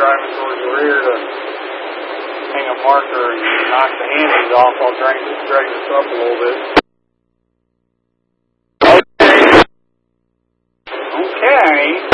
driving towards the rear to hang a marker and knock the handies off. I'll drag this up a little bit. Okay.